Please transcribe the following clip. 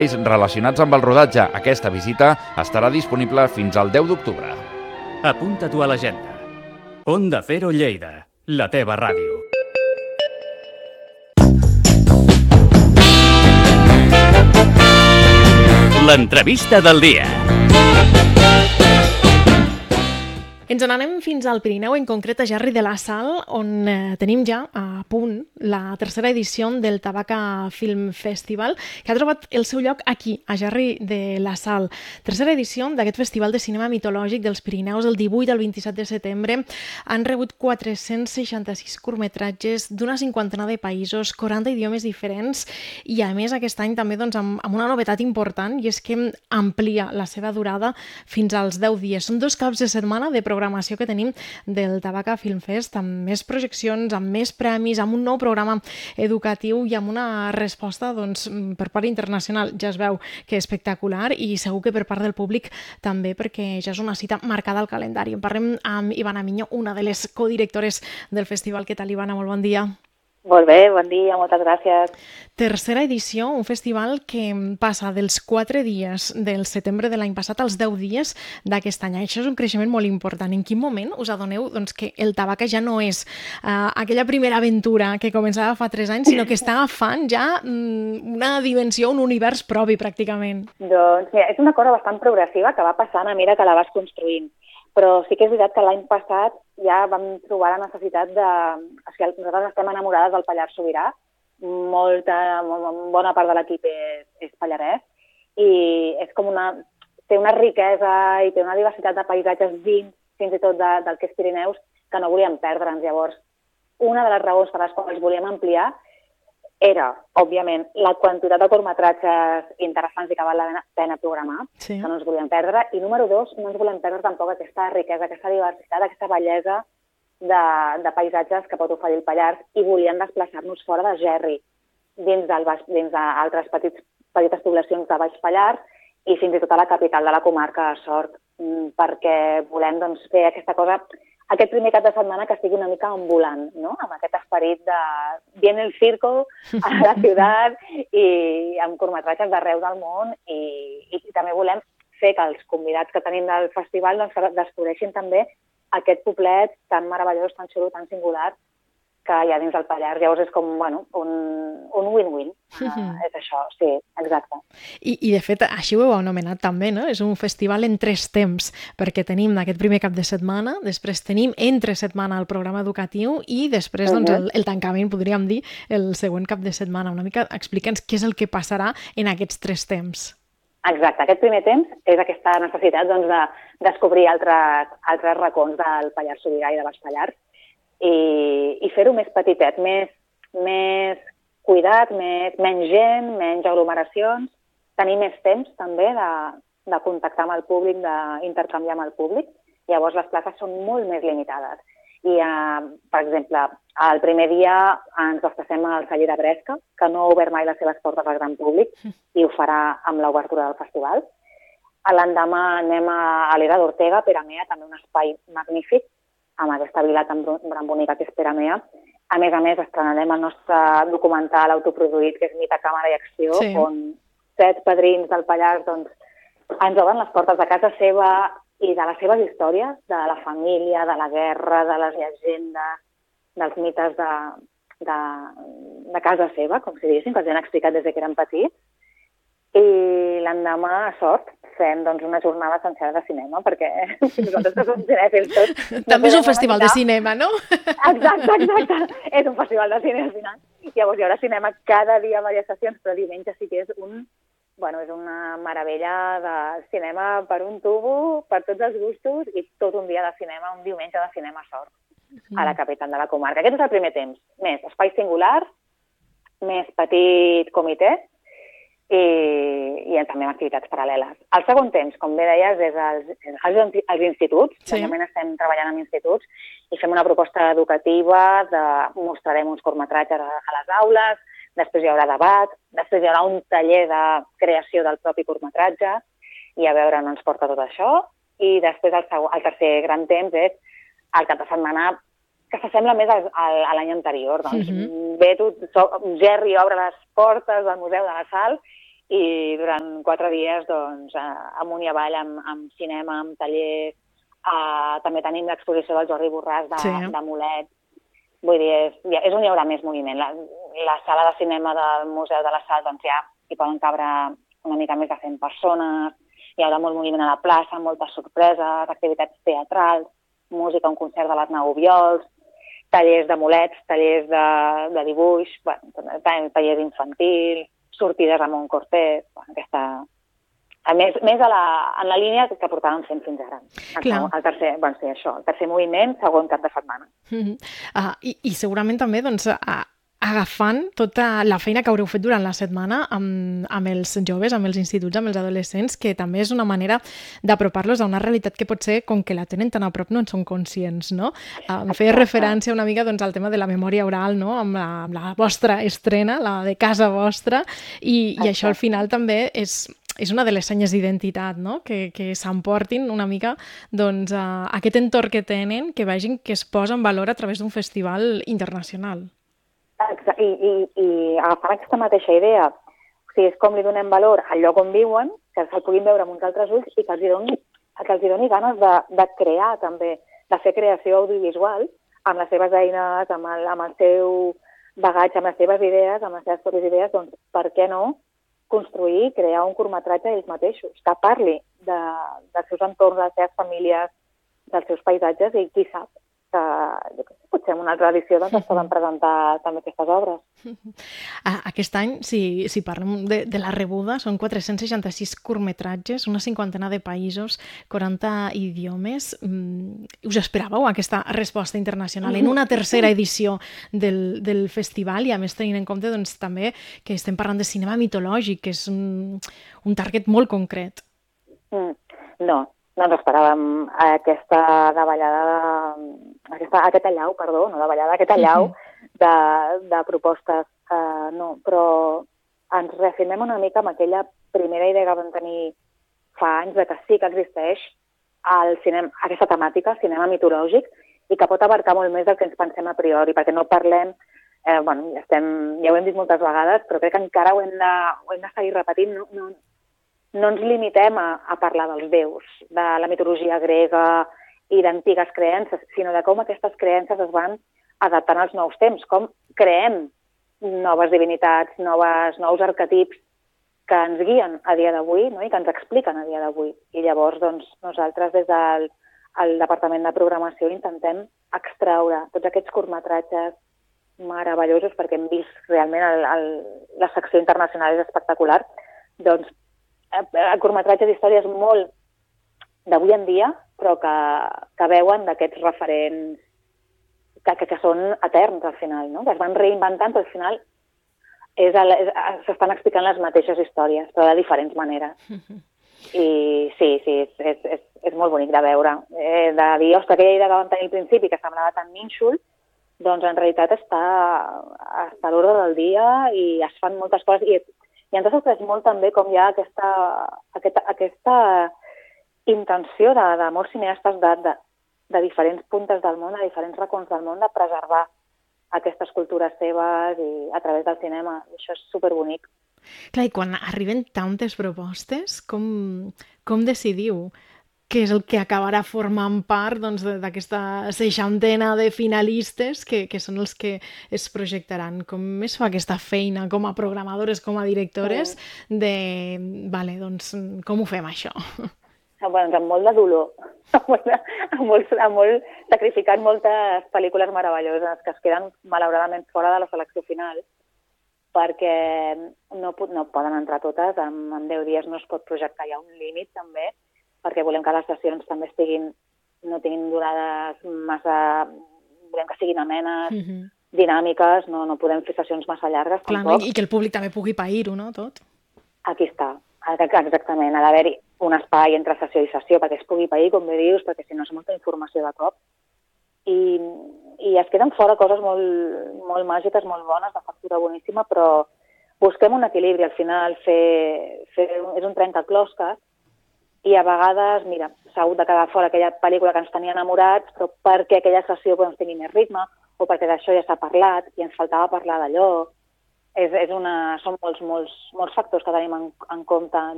relacionats amb el rodatge. Aquesta visita estarà disponible fins al 10 d'octubre. Apunta-t'ho a l'agenda. Onda Cero Lleida, la teva ràdio. L'entrevista del dia. Ens n'anem fins al Pirineu, en concret a Gerri de la Sal, on tenim ja a punt la tercera edició del Tabaca Film Festival, que ha trobat el seu lloc aquí, a Gerri de la Sal. Tercera edició d'aquest festival de cinema mitològic dels Pirineus, el 18 al 27 de setembre. Han rebut 466 curtmetratges d'una cinquantena de països, 40 idiomes diferents, i a més aquest any també amb una novetat important, i és que amplia la seva durada fins als 10 dies. Són 2 caps de setmana de programació que tenim del Tabaca Film Fest, amb més projeccions, amb més premis, amb un nou programa educatiu i amb una resposta per part internacional. Ja es veu que és espectacular, i segur que per part del públic també, perquè ja és una cita marcada al calendari. En parlem amb Ivana Miño, una de les codirectores del festival. Què tal, Ivana? Molt bon dia. Molt bé, bon dia, moltes gràcies. Tercera edició, un festival que passa dels 4 dies del setembre de l'any passat als 10 dies d'aquest any. Això és un creixement molt important. En quin moment us adoneu que el Tabaca ja no és aquella primera aventura que començava fa 3 anys, sinó que està agafant ja una dimensió, un univers propi, pràcticament? Doncs mira, és una cosa bastant progressiva que va passant a mesura que la vas construint. Però sí que és veritat que l'any passat ja vam trobar la necessitat de... O sigui, nosaltres estem enamorades del Pallars Sobirà, bona part de l'equip és pallarès, i és com té una riquesa i té una diversitat de paisatges dins, fins i tot del que és Pirineus, que no volíem perdre'ns. Llavors, una de les raons per les quals volíem ampliar era, òbviament, la quantitat de curtmetratges interessants i que val la pena programar, sí, que no ens volíem perdre. I número 2, no ens volem perdre tampoc aquesta riquesa, aquesta diversitat, aquesta bellesa de paisatges que pot oferir el Pallars, i volíem desplaçar-nos fora de Gerri, dins d'altres petites poblacions de Baix Pallars i fins i tot a la capital de la comarca, a Sort, perquè volem fer aquesta cosa, aquest primer cap de setmana que estigui una mica ambulant, no? Amb aquest esperit de viene el circo a la ciutat, i amb curtmetratges d'arreu del món, i també volem fer que els convidats que tenim del festival descobreixin també aquest poblet tan meravellós, tan xulo, tan singular, que hi ha dins del Pallars. Llavors és com, un win-win. És això, sí, exacte. I de fet, així ho heu anomenat també, no? És un festival en 3 temps, perquè tenim aquest primer cap de setmana, després tenim entre setmana el programa educatiu, i després el tancament, podríem dir, el següent cap de setmana. Una mica explica'ns què és el que passarà en aquests 3 temps. Exacte. Aquest primer temps és aquesta necessitat de descobrir altres racons del Pallars Sobirà i de Baix Pallars, i fer-ho més petitet, més cuidat, menys gent, menys aglomeracions, tenir més temps també de contactar amb el públic, d'intercanviar amb el públic. Llavors les places són molt més limitades. I, per exemple, el primer dia ens desplacem al celler de Bresca, que no ha obert mai les seves portes al gran públic, i ho farà amb l'obertura del festival. L'endemà anem a l'era d'Ortega, Peramea, també un espai magnífic, amb aquesta vila tan bonica que és Peramea. A més, estrenarem el nostre documental autoproduït, que és Mite, Càmera i Acció, sí, on 7 padrins del Pallars ens obren les portes de casa seva i de les seves històries, de la família, de la guerra, de les llegendes, dels mites de casa seva, com si diguéssim, que els han explicat des que eren petits. I l'endemà, a Sort, fem una jornada sencera de cinema, perquè nosaltres que som cinèfils tots... També és un festival de cinema, no? Exacte. És un festival de cinema al final. Llavors hi haurà cinema cada dia, diverses sessions, però diumenge sí que és és una meravella de cinema per un tubo, per tots els gustos, i tot un dia de cinema, un diumenge de cinema a Sort, a la capital de la comarca. Aquest és el primer temps. Més espai singular, més petit comitè, i també amb activitats paral·leles. El segon temps, com bé deies, és als instituts. Sí. De moment estem treballant amb instituts i fem una proposta educativa, mostrarem uns curtmetratges a les aules, després hi haurà debat, després hi haurà un taller de creació del propi curtmetratge, i a veure on ens porta tot això. I després el tercer gran temps és el cap de setmana, que s'assembla més a l'any anterior. Gerri obre les portes del Museu de la Sal, i durant 4 dies, doncs, amunt i avall amb cinema, amb tallers, també tenim l'exposició del Jordi Borràs de Mulet. Vull dir, és on hi haurà més moviment. La sala de cinema del Museu de la Sal, doncs ja hi poden cabre una mica més de 100 persones, hi haurà molt moviment a la plaça, moltes sorpreses, activitats teatrals, música, un concert de l'Arnau Obiols, tallers de mulets, tallers de dibuix, tallers infantils, sortides a Montcortés, aquesta... Més en la línia que portàvem fent fins ara. El tercer moviment, segon cap de setmana. I segurament també, doncs, agafant tota la feina que haureu fet durant la setmana amb els joves, amb els instituts, amb els adolescents, que també és una manera d'apropar-los a una realitat que potser, com que la tenen tan a prop, no en són conscients, no? Em feia referència una mica doncs, al tema de la memòria oral, no? Amb la vostra estrena, la de casa vostra, i això al final també és una de les senyes d'identitat, no? Que s'emportin una mica doncs, aquest entorn que tenen, que vegin que es posa en valor a través d'un festival internacional. I agafant aquesta mateixa idea, o sigui, és com li donem valor al lloc on viuen, que se'l puguin veure amb uns altres ulls i que els doni ganes de crear també, de fer creació audiovisual amb les seves eines, amb el seu bagatge, amb les seves idees, amb les seves pròpies idees, doncs per què no construir i crear un curtmetratge ells mateixos, que parli dels seus entorns, de les seves famílies, dels seus paisatges i qui sap que potser en una altra edició doncs, es poden presentar també aquestes obres. Aquest any, si parlem de la rebuda, són 466 curtmetratges, una 50 de països, 40 idiomes. Us esperàveu aquesta resposta internacional en una tercera edició del festival i a més tenint en compte doncs, també que estem parlant de cinema mitològic, que és un target molt concret? No ens esperàvem aquesta davallada, aquest allau, perdó, no davallada, aquest allau de propostes, no, però ens reafirmem una mica amb aquella primera idea que vam tenir fa anys de que sí que existeix el cinema, aquesta temàtica, cinema mitològic, i que pot abarcar molt més del que ens pensem a priori, perquè no parlem, ja ho hem dit moltes vegades, però crec que encara ho hem de seguir repetint, no ens limitem a parlar dels déus, de la mitologia grega i d'antigues creences, sinó de com aquestes creences es van adaptant als nous temps, com creem noves divinitats, nous arquetips que ens guien a dia d'avui, no? I que ens expliquen a dia d'avui. I llavors doncs, nosaltres des del Departament de Programació intentem extraure tots aquests curtmetratges meravellosos, perquè hem vist realment la secció internacional és espectacular, doncs curtmetratges d'històries molt d'avui en dia, però que veuen d'aquests referents que són eterns al final, no? Que es van reinventant, però al final s'estan explicant les mateixes històries, però de diferents maneres. I sí, és molt bonic de veure. De dir, ostres, aquella idea que vam tenir al principi, que semblava tan nínxol, doncs en realitat està a l'ordre del dia i es fan moltes coses. I ens ha sorprès molt també com hi ha aquesta intenció de molts cineastes de diferents puntes del món, de diferents racons del món, de preservar aquestes cultures seves i a través del cinema. I això és superbonic. Clar, i quan arriben tantes propostes, com decidiu què és el que acabarà formant part doncs, d'aquesta 60ena de finalistes que són els que es projectaran? Com es fa aquesta feina com a programadores, com a directores, vale, doncs, com ho fem, això? Doncs amb molt de dolor, sacrificant moltes pel·lícules meravelloses que es queden malauradament fora de la selecció final, perquè no poden entrar totes, en 10 dies no es pot projectar, hi ha un límit també, perquè volem que les sessions també no tinguin durades massa... Volem que siguin amenes, dinàmiques, no podem fer sessions massa llargues, tampoc. I que el públic també pugui pair-ho, no, tot? Aquí està, exactament. Ha d'haver-hi un espai entre sessió i sessió perquè es pugui pair, com bé dius, perquè si no és molta informació de cop. I es queden fora coses molt màgiques, molt bones, de factura boníssima, però busquem un equilibri al final, és un trencaclosques, i a vegades, mira, s'ha hagut de quedar fora aquella pel·lícula que ens tenia enamorats, però perquè aquella sessió doncs, tingui més ritme, o perquè d'això ja s'ha parlat, i ens faltava parlar d'allò. són molts factors que tenim en compte